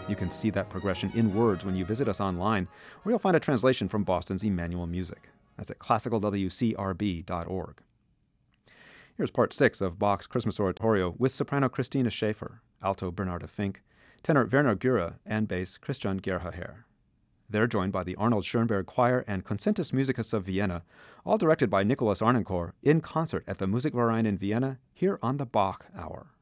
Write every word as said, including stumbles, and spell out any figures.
You can see that progression in words when you visit us online, where you'll find a translation from Boston's Emmanuel Music. That's at classical w c r b dot org. Here's part six of Bach's Christmas Oratorio with soprano Christina Schaefer, alto Bernarda Fink, tenor Werner Gürer, and bass Christian Gerhaher. They're joined by the Arnold Schoenberg Choir and Concertus Musicus of Vienna, all directed by Nicholas Arnoncourt, in concert at the Musikverein in Vienna, here on the Bach Hour.